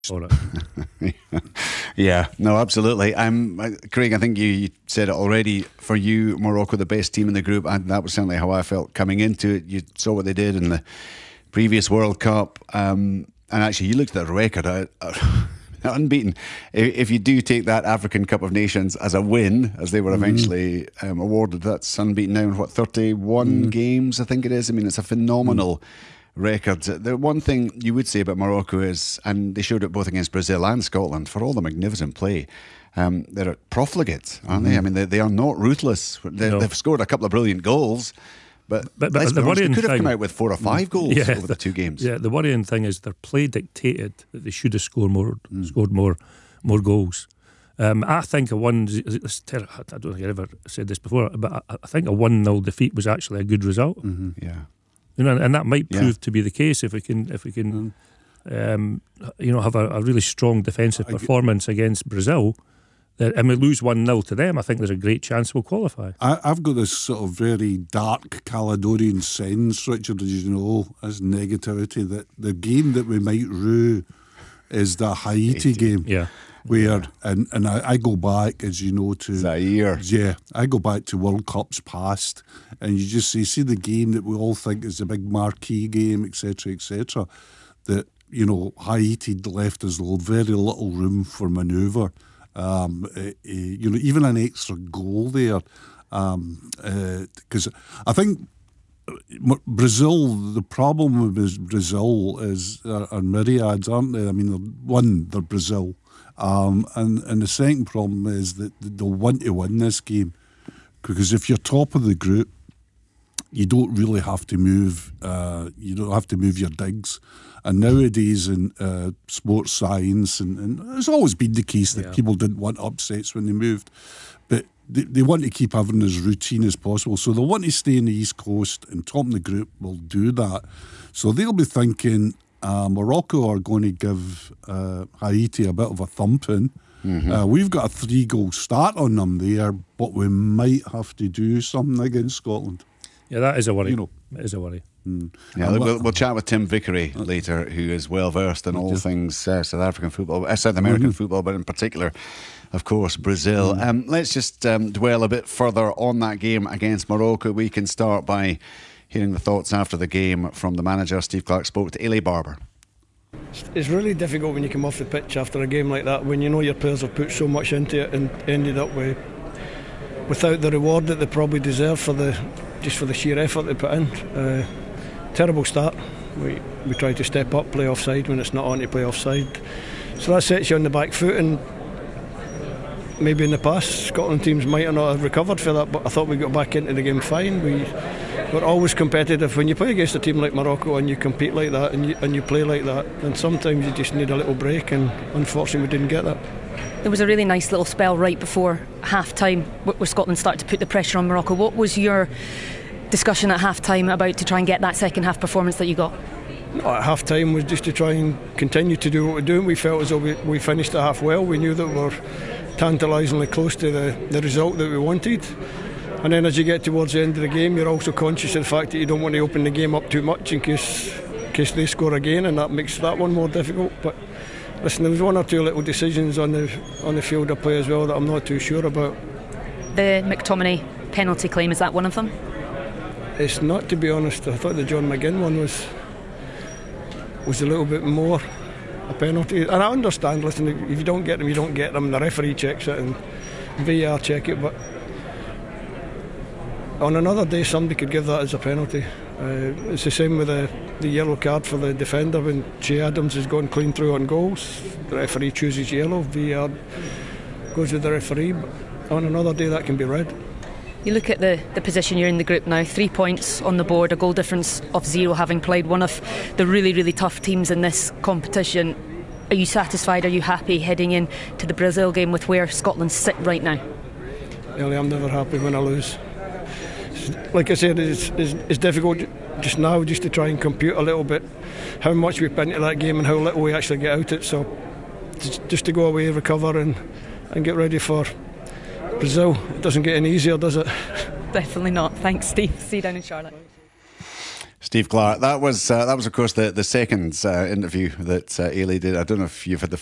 for it. Yeah, no, absolutely. Craig, I think you said it already. For you, Morocco, the best team in the group, and that was certainly how I felt coming into it. You saw what they did in the previous World Cup, and actually, you looked at the record. Unbeaten. If you do take that African Cup of Nations as a win, as they were eventually awarded, that's unbeaten now in 31 games, I think it is. I mean, it's a phenomenal record. The one thing you would say about Morocco is, and they showed it both against Brazil and Scotland, for all the magnificent play, they're profligate, aren't they? I mean, they are not ruthless. They've scored a couple of brilliant goals, but the worrying they could have come out with 4 or 5 goals over the 2 games. Yeah, the worrying thing is their play dictated that they should have scored more goals. I think I don't think I ever said this before, but I think a 1-0 defeat was actually a good result. Yeah. You know, and that might prove to be the case if we can have a really strong defensive performance against Brazil, and we lose 1-0 to them. I think there's a great chance we'll qualify. I've got this sort of very dark Caledonian sense, Richard, as you know, as negativity, that the game that we might rue is the Haiti game. Yeah. Where and I go back, as you know, to Zaire. Yeah, I go back to World Cups past, and you just see the game that we all think is a big marquee game, etc., etc. That Haiti left us very little room for manoeuvre. Even an extra goal there, because I think Brazil, the problem with Brazil is are myriads, aren't they? I mean, they're Brazil. And the second problem is that they'll want to win this game, because if you're top of the group, you don't really have to move. You don't have to move your digs. And nowadays in sports science, and it's always been the case that people didn't want upsets when they moved, but they want to keep everything as routine as possible. So they'll want to stay in the East Coast, and top of the group will do that. So they'll be thinking, Morocco are going to give Haiti a bit of a thumping. We've got a 3-goal start on them there, but we might have to do something against Scotland. Yeah, that is a worry. It is a worry. Yeah, we'll chat with Tim Vickery later, who is well versed in all things South American football, but in particular, of course, Brazil. Let's just dwell a bit further on that game against Morocco. We can start by hearing the thoughts after the game from the manager. Steve Clarke spoke to Ailey Barber. It's really difficult when you come off the pitch after a game like that, when you know your players have put so much into it and ended up without the reward that they probably deserve for the sheer effort they put in. Terrible start. We try to step up, play offside when it's not on to play offside. So that sets you on the back foot, and maybe in the past Scotland teams might not have recovered for that, but I thought we got back into the game fine. We're always competitive. When you play against a team like Morocco and you compete like that and you play like that, then sometimes you just need a little break, and unfortunately we didn't get that. There was a really nice little spell right before half-time where Scotland started to put the pressure on Morocco. What was your discussion at half-time about to try and get that second half performance that you got? At half-time was just to try and continue to do what we're doing. We felt as though we finished the half well. We knew that we were tantalisingly close to the result that we wanted. And then as you get towards the end of the game, you're also conscious of the fact that you don't want to open the game up too much in case they score again, and that makes that one more difficult. But listen, there was 1 or 2 little decisions on the field of play as well that I'm not too sure about. The McTominay penalty claim, is that one of them? It's not, to be honest. I thought the John McGinn one was a little bit more a penalty. And I understand, listen, if you don't get them, you don't get them. The referee checks it and VAR check it, but on another day somebody could give that as a penalty. It's the same with the yellow card for the defender when Che Adams has gone clean through on goals. The referee chooses yellow, VAR goes with the referee, but on another day that can be red. You look at the position you're in the group now, 3 points on the board, a goal difference of 0, having played one of the really, really tough teams in this competition. Are you satisfied? Are you happy heading in to the Brazil game with where Scotland sit right now? Really, I'm never happy when I lose. Like I said, it's difficult just now just to try and compute a little bit how much we put into that game and how little we actually get out it. So just to go away, recover and get ready for Brazil. It doesn't get any easier, does it? Definitely not. Thanks, Steve. See you down in Charlotte. Steve Clarke. That was of course the second interview that Ailey did. I don't know if you've had the